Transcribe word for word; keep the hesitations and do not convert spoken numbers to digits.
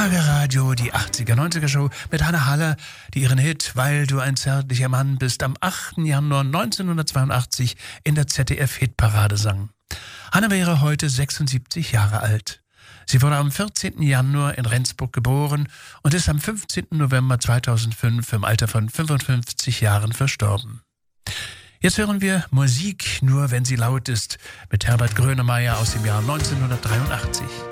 Schlagerradio, die achtziger, neunziger Show mit Hanne Haller, die ihren Hit "Weil du ein zärtlicher Mann bist" am achten Januar neunzehnhundertzweiundachtzig in der Z D F-Hitparade sang. Hanne wäre heute sechsundsiebzig Jahre alt. Sie wurde am vierzehnten Januar in Rendsburg geboren und ist am fünfzehnten November zweitausendfünf im Alter von fünfundfünfzig Jahren verstorben. Jetzt hören wir Musik nur, wenn sie laut ist, mit Herbert Grönemeyer aus dem Jahr neunzehnhundertdreiundachtzig.